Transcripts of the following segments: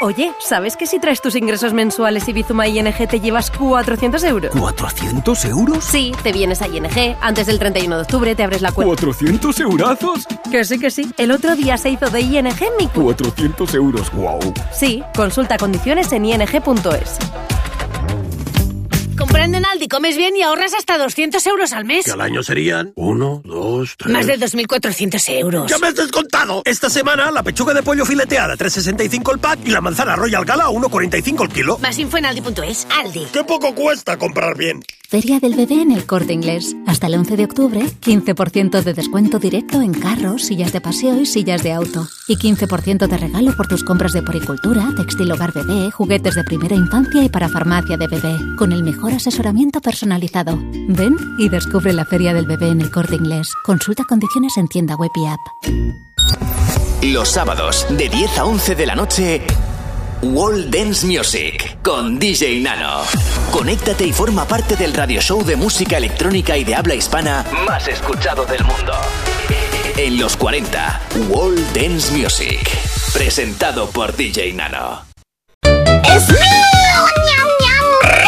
Oye, ¿sabes que si traes tus ingresos mensuales y Bizuma ING te llevas 400 euros? ¿400 euros? Sí, te vienes a ING, antes del 31 de octubre te abres la cuenta. ¿400 eurazos? Que sí. El otro día se hizo de ING mi cuenta. 400 euros, wow. Sí, consulta condiciones en ing.es. Comprando en Aldi comes bien y ahorras hasta 200 euros al mes. Que al año serían 1, 2, 3... Más de 2.400 euros. ¡Ya me has descontado! Esta semana la pechuga de pollo fileteada 3,65 el pack y la manzana Royal Gala 1,45 el kilo. Más info en Aldi.es. Aldi. ¡Qué poco cuesta comprar bien! Feria del Bebé en El Corte Inglés. Hasta el 11 de octubre, 15% de descuento directo en carros, sillas de paseo y sillas de auto. Y 15% de regalo por tus compras de poricultura, textil hogar bebé, juguetes de primera infancia y para farmacia de bebé. Con el mejor asesoramiento personalizado. Ven y descubre la Feria del Bebé en El Corte Inglés. Consulta condiciones en tienda web y app. Los sábados, de 10 a 11 de la noche... World Dance Music con DJ Nano. Conéctate y forma parte del radio show de música electrónica y de habla hispana más escuchado del mundo. En los 40, World Dance Music. Presentado por DJ Nano. ¡Es mío! ¡Ñam, ñam!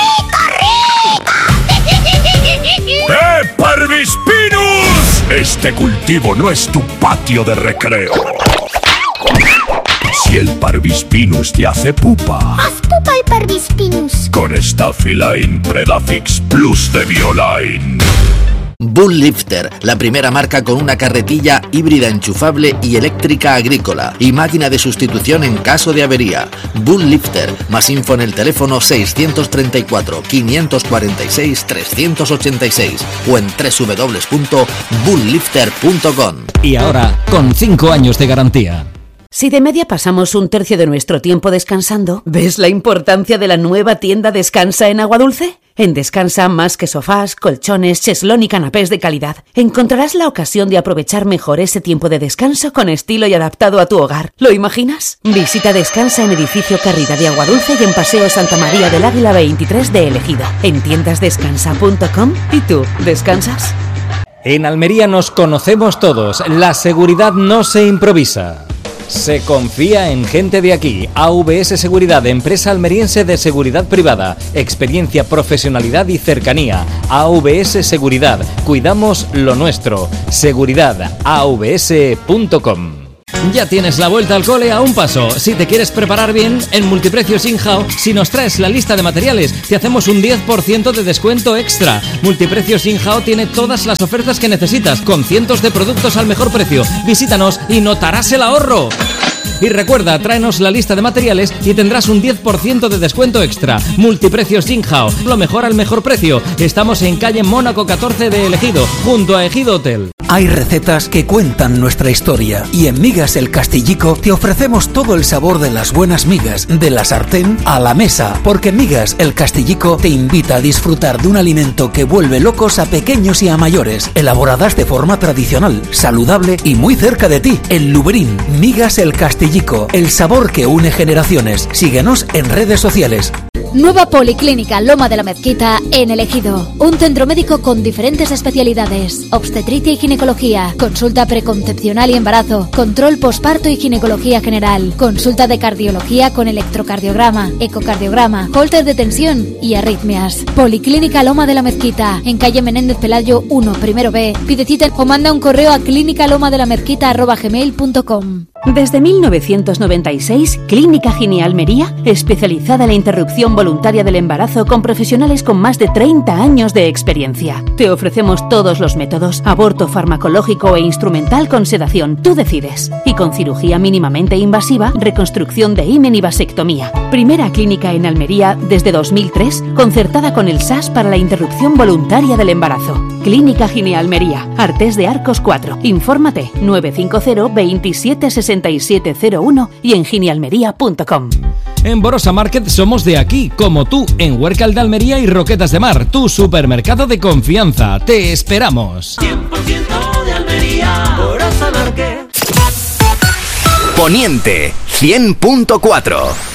¡Rico, rico! ¡Eh, Parvispinus! Este cultivo no es tu patio de recreo. Si el Parvispinus te hace pupa, haz pupa el Parvispinus con Staphyline Predafix Plus de Bioline. Bull Lifter, la primera marca con una carretilla híbrida enchufable y eléctrica agrícola y máquina de sustitución en caso de avería. Bull Lifter, más info en el teléfono 634 546 386 o en www.bulllifter.com. Y ahora, con 5 años de garantía. Si de media pasamos un tercio de nuestro tiempo descansando, ¿ves la importancia de la nueva tienda Descansa en Aguadulce? En Descansa, más que sofás, colchones, cheslón y canapés de calidad, encontrarás la ocasión de aprovechar mejor ese tiempo de descanso con estilo y adaptado a tu hogar. ¿Lo imaginas? Visita Descansa en Edificio Carrera de Aguadulce y en Paseo Santa María del Águila 23 de El Ejido. En tiendasdescansa.com. ¿Y tú, descansas? En Almería nos conocemos todos. La seguridad no se improvisa. Se confía en gente de aquí. AVS Seguridad, empresa almeriense de seguridad privada. Experiencia, profesionalidad y cercanía. AVS Seguridad. Cuidamos lo nuestro. Seguridadavs.com. Ya tienes la vuelta al cole a un paso. Si te quieres preparar bien, en Multiprecios Inhouse, si nos traes la lista de materiales, te hacemos un 10% de descuento extra. Multiprecios Inhouse tiene todas las ofertas que necesitas, con cientos de productos al mejor precio. Visítanos y notarás el ahorro. Y recuerda, tráenos la lista de materiales y tendrás un 10% de descuento extra. Multiprecios Inhouse, lo mejor al mejor precio. Estamos en calle Mónaco 14 de El Ejido, junto a Ejido Hotel. Hay recetas que cuentan nuestra historia y en Migas El Castillico te ofrecemos todo el sabor de las buenas migas, de la sartén a la mesa, porque Migas El Castillico te invita a disfrutar de un alimento que vuelve locos a pequeños y a mayores, elaboradas de forma tradicional, saludable y muy cerca de ti. El Luberín, Migas El Castillico, el sabor que une generaciones. Síguenos en redes sociales. Nueva Policlínica Loma de la Mezquita en El Ejido. Un centro médico con diferentes especialidades: obstetricia y ginecología, consulta preconcepcional y embarazo, control posparto y ginecología general, consulta de cardiología con electrocardiograma, ecocardiograma, holter de tensión y arritmias. Policlínica Loma de la Mezquita, en calle Menéndez Pelayo 1, primero B. Pide cita o manda un correo a clinicalomadelamezquita@gmail.com. Desde 1996, Clínica Gine Almería, especializada en la interrupción voluntaria del embarazo con profesionales con más de 30 años de experiencia. Te ofrecemos todos los métodos: aborto farmacológico e instrumental con sedación, tú decides. Y con cirugía mínimamente invasiva, reconstrucción de himen y vasectomía. Primera clínica en Almería desde 2003, concertada con el SAS para la interrupción voluntaria del embarazo. Clínica Gine Almería, Artés de Arcos 4. Infórmate 950 27 6701 y en ginealmería.com. En Borosa Market somos de aquí, como tú, en Huércal de Almería y Roquetas de Mar, tu supermercado de confianza. Te esperamos. 100% de Almería, Borosa Market. Poniente 100.4.